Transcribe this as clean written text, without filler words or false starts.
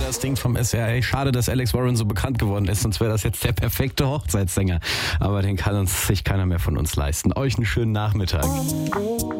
das Ding vom SWR. Schade, dass Alex Warren so bekannt geworden ist, sonst wäre das jetzt der perfekte Hochzeitssänger. Aber den kann sich keiner mehr von uns leisten. Euch einen schönen Nachmittag.